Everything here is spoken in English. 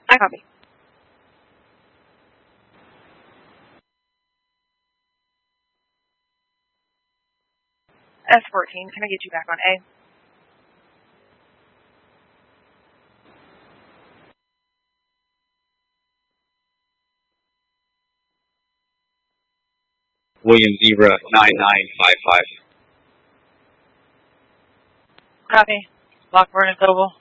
I copy. S14, can I get you back on A? William Zebra 9955. Copy. Lockburn and Sobel.